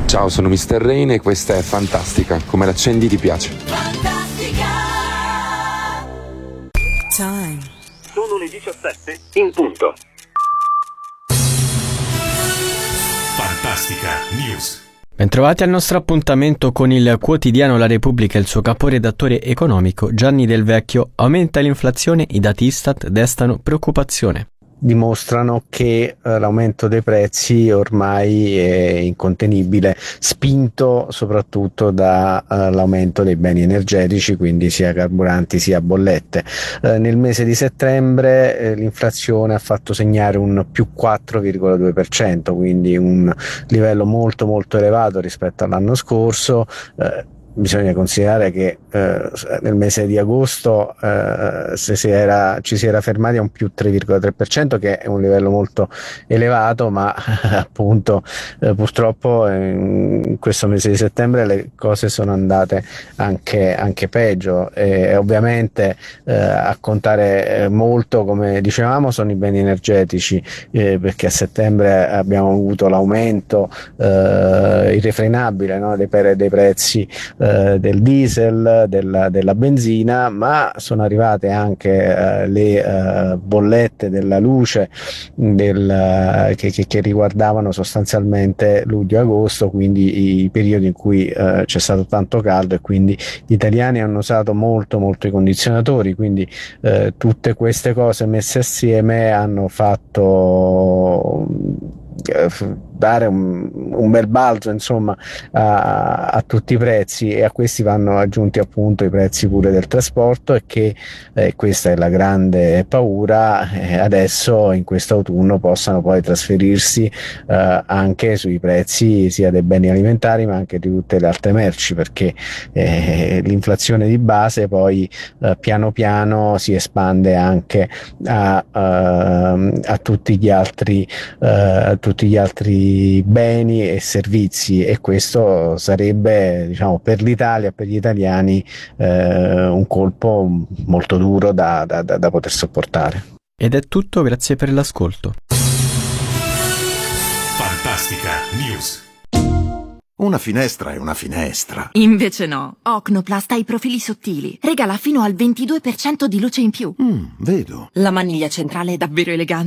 Ciao, sono Mr. Rain e questa è Fantastica. Come l'accendi ti piace. Fantastica. Time. Sono le 17 in punto. Fantastica News. Bentrovati al nostro appuntamento con il quotidiano La Repubblica e il suo caporedattore economico Gianni Del Vecchio. Aumenta l'inflazione, i dati Istat destano preoccupazione. Dimostrano che l'aumento dei prezzi ormai è incontenibile, spinto soprattutto dall'aumento dei beni energetici, quindi sia carburanti sia bollette. Nel mese di settembre l'inflazione ha fatto segnare un più 4,2%, quindi un livello molto molto elevato rispetto all'anno scorso. Bisogna considerare che nel mese di agosto ci si era fermati a un più 3,3%, che è un livello molto elevato, ma appunto purtroppo in questo mese di settembre le cose sono andate anche peggio, e ovviamente a contare molto, come dicevamo, sono i beni energetici, perché a settembre abbiamo avuto l'aumento irrefrenabile, no, dei prezzi del diesel, della benzina, ma sono arrivate anche le bollette della luce che riguardavano sostanzialmente luglio e agosto, quindi i periodi in cui c'è stato tanto caldo e quindi gli italiani hanno usato molto molto i condizionatori, quindi tutte queste cose messe assieme hanno fatto dare un bel balzo, insomma, a tutti i prezzi, e a questi vanno aggiunti appunto i prezzi pure del trasporto, e che questa è la grande paura, adesso in questo autunno possano poi trasferirsi anche sui prezzi sia dei beni alimentari ma anche di tutte le altre merci, perché l'inflazione di base poi piano piano si espande anche a tutti gli altri beni e servizi, e questo sarebbe, diciamo, per l'Italia, per gli italiani, un colpo molto duro da poter sopportare. Ed è tutto, grazie per l'ascolto. Fantastica News. Una finestra è una finestra. Invece no. Ocnoplast ha i profili sottili. Regala fino al 22% di luce in più. Vedo. La maniglia centrale è davvero elegante.